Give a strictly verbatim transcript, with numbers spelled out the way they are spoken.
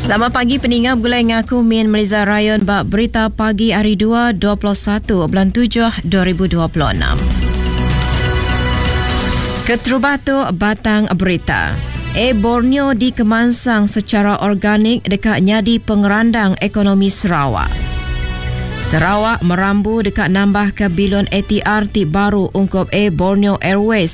Selamat pagi pendengar, Gulai ngaku Min Melissa Rayon bak berita pagi hari dua, dua puluh satu bulan tujuh dua ribu dua puluh enam. Keterubatu batang berita. E Borneo dikemansang secara organik dekat nyadi pengerandang ekonomi Sarawak. Sarawak merambu dekat nambah ke bilion A T R tip baru ungkup E Borneo Airways